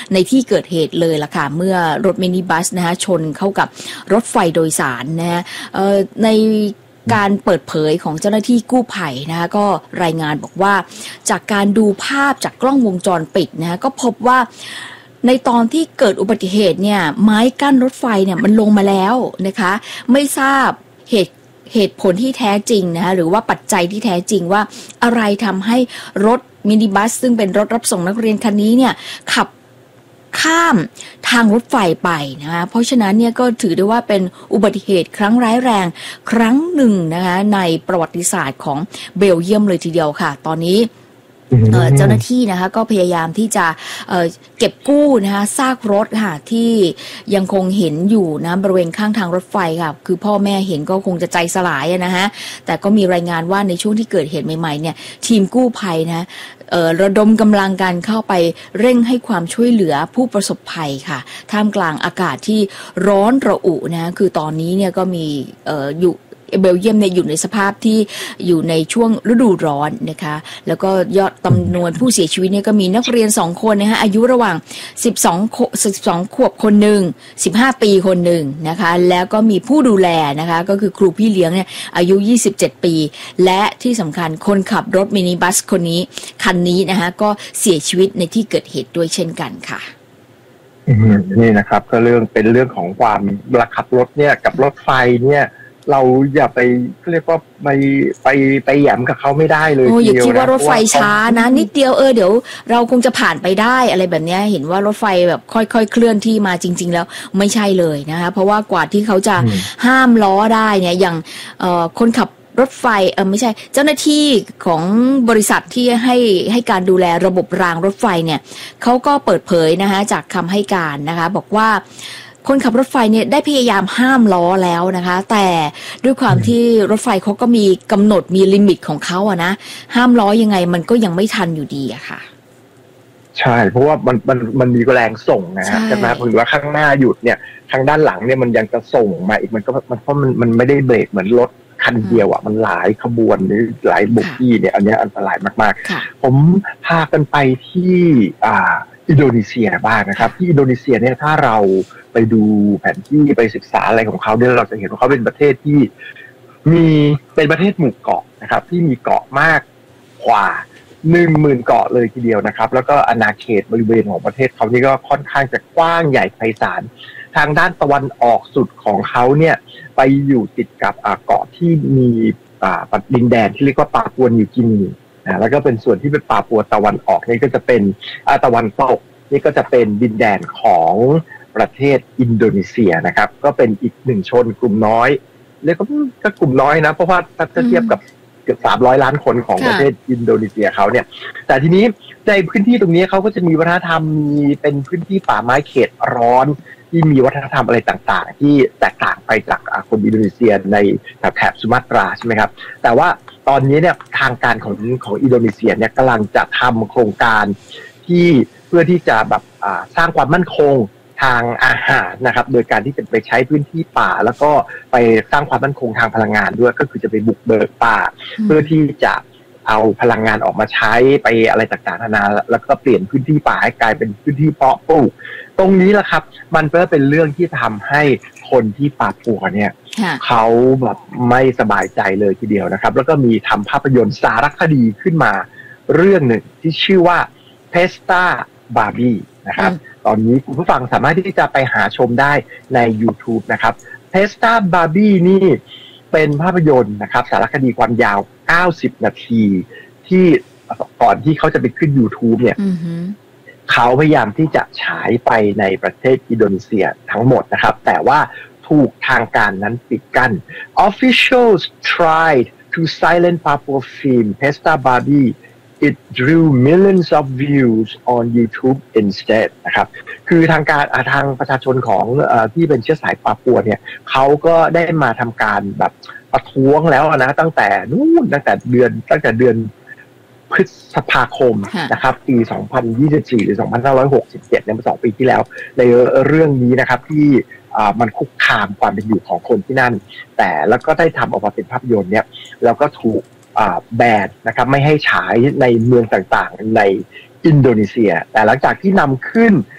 ในที่เกิดเหตุเลยล่ะค่ะเมื่อรถมินิบัสนะคะชนเข้ากับรถไฟโดยสารนะฮะในการเปิดเผยของเจ้าหน้าที่กู้ภัยนะคะก็รายงานบอกว่าจากการดูภาพจากกล้องวงจรปิดนะคะก็พบว่าในตอนที่เกิดอุบัติเหตุเนี่ยไม้กั้นรถไฟเนี่ยมันลงมาแล้วนะคะไม่ทราบเหตุผลที่แท้จริงนะคะหรือว่าปัจจัยที่แท้จริงว่าอะไรทำให้รถมินิบัสซึ่งเป็นรถรับส่งนักเรียนคันนี้เนี่ยขับข้ามทางรถไฟไปนะคะเพราะฉะนั้นเนี่ยก็ถือได้ว่าเป็นอุบัติเหตุครั้งร้ายแรงครั้งหนึ่งนะคะในประวัติศาสตร์ของเบลเยียมเลยทีเดียวค่ะตอนนี้เจ้าหน้าที่นะคะก็พยายามที่จะเก็บกู้นะคะซากรถค่ะที่ยังคงเห็นอยู่นะบริเวณข้างทางรถไฟค่ะคือพ่อแม่เห็นก็คงจะใจสลายนะฮะแต่ก็มีรายงานว่าในช่วงที่เกิดเหตุใหม่ๆเนี่ยทีมกู้ภัยนะระดมกำลังกันเข้าไปเร่งให้ความช่วยเหลือผู้ประสบภัยค่ะท่ามกลางอากาศที่ร้อนระอุนะคือตอนนี้เนี่ยก็มีอยู่เบลเยียมเนี่ยอยู่ในสภาพที่อยู่ในช่วงฤดูร้อนนะคะแล้วก็ยอดจำนวนผู้เสียชีวิตเนี่ยก็มีนักเรียน2คนนะคะอายุระหว่าง12ขวบคนหนึ่ง15ปีคนหนึ่งนะคะแล้วก็มีผู้ดูแลนะคะก็คือครูพี่เลี้ยงเนี่ยอายุ27ปีและที่สำคัญคนขับรถมินิบัสคนนี้คันนี้นะคะก็เสียชีวิตในที่เกิดเหตุด้วยเช่นกันค่ะนี่นะครับก็เป็นเรื่องของความเวลาขับรถเนี่ยกับรถไฟเนี่ยเราอย่าไปเรียกว่าไปแหย่มกับเขาไม่ได้เลยอย่าคิดว่ารถไฟช้านะนิดเดียวเดี๋ยวเราคงจะผ่านไปได้อะไรแบบนี้เห็นว่ารถไฟแบบค่อยๆเคลื่อนที่มาจริงๆแล้วไม่ใช่เลยนะคะเพราะว่ากว่าที่เขาจะห้ามล้อได้เนี่ยอย่างคนขับรถไฟไม่ใช่เจ้าหน้าที่ของบริษัทที่ให้การดูแลระบบรางรถไฟเนี่ยเขาก็เปิดเผยนะคะจากคำให้การนะคะบอกว่าคนขับรถไฟเนี่ยได้พยายามห้ามล้อแล้วนะคะแต่ด้วยความที่รถไฟเขาก็มีกำหนดมีลิมิตของเขาอะนะห้ามล้อยังไงมันก็ยังไม่ทันอยู่ดีอะค่ะใช่เพราะว่ามันมีแรงส่งนะฮะใช่ไหมหรือว่าข้างหน้าหยุดเนี่ยทางด้านหลังเนี่ยมันยังจะส่งมาอีกมันเพราะมันไม่ได้เบรกเหมือนรถคันเดียวอ่ะมันหลายขบวนหรือหลายบุกกี้เนี่ยอันนี้อันตรายมากๆผมพากันไปที่อินโดนีเซียบ้างนะครับที่อินโดนีเซียเนี่ยถ้าเราไปดูแผนที่ไปศึกษาอะไรของเขาเนี่ยเราจะเห็นว่าเขาเป็นประเทศที่เป็นประเทศหมู่เกาะนะครับที่มีเกาะมากกว่า 10,000 เกาะเลยทีเดียวนะครับแล้วก็อาณาเขตบริเวณของประเทศเขานี่ก็ค่อนข้างจะกว้างใหญ่ไพศาลทางด้านตะวันออกสุดของเขาเนี่ยไปอยู่ติดกับเกาะที่มีดินแดนที่เรียกว่าปาปัวนิวกินีแล้วก็เป็นส่วนที่เป็นปาปัวตะวันออกนี่ก็จะเป็นตะวันตกนี่ก็จะเป็นดินแดนของประเทศอินโดนีเซียนะครับก็เป็นอีกหนึ่งชนกลุ่มน้อยเรียกก็กลุ่มน้อยนะเพราะว่าถ้าเทียบกับเกือบ300 ล้านคนของประเทศอินโดนีเซียเขาเนี่ยแต่ทีนี้ในพื้นที่ตรงนี้เขาก็จะมีวัฒนธรรมมีเป็นพื้นที่ป่าไม้เขตร้อนที่มีวัฒนธรรมอะไรต่างๆที่แตกต่างไปจากคนอินโดนีเซียในแถบสุมาตราใช่ไหมครับแต่ว่าตอนนี้เนี่ยทางการของอินโดนีเซียเนี่ยกำลังจะทำโครงการที่เพื่อที่จะแบบสร้างความมั่นคงทางอาหารนะครับโดยการที่จะไปใช้พื้นที่ป่าแล้วก็ไปสร้างความมั่นคงทางพลังงานด้วยก็คือจะไปบุกเบิกป่าเพื่อที่จะเอาพลังงานออกมาใช้ไปอะไรต่างๆนานาแล้วก็เปลี่ยนพื้นที่ป่าให้กลายเป็นพื้นที่เพาะปลูกตรงนี้แหละครับมันก็เป็นเรื่องที่ทำให้คนที่ปาปัวเนี่ยเขาแบบไม่สบายใจเลยทีเดียวนะครับแล้วก็มีทำภาพยนตร์สารคดีขึ้นมาเรื่องหนึ่งที่ชื่อว่า Pesta Barbie นะครับตอนนี้คุณผู้ฟังสามารถที่จะไปหาชมได้ใน YouTube นะครับ Pesta Barbie นี่เป็นภาพยนตร์นะครับสารคดีความยาว90 นาทีที่ก่อนที่เขาจะไปขึ้น YouTube เนี่ยเขาพยายามที่จะฉายไปในประเทศอินโดนีเซียทั้งหมดนะครับแต่ว่าถูกทางการนั้นปิดกั้น Officials tried to silence Papua film Pesta Barbie It drew millions of views on YouTube instead นะครับคือทางประชาชนของที่เป็นเชื้อสายปาปัวเนี่ยเขาก็ได้มาทำการแบบประท้วงแล้วนะตั้งแต่เดือนพฤษภาคมนะครับปี2024หรือ2567เนี่ยมา2 ปีที่แล้วในเรื่องนี้นะครับที่มันคุกคามความเป็นอยู่ของคนที่นั่นแต่แล้วก็ได้ทำออกมาเป็นภาพยนตร์เนี่ยแล้วก็ถูกแบนนะครับไม่ให้ฉายในเมืองต่างๆในอินโดนีเซียแต่หลังจากที่นำขึ้น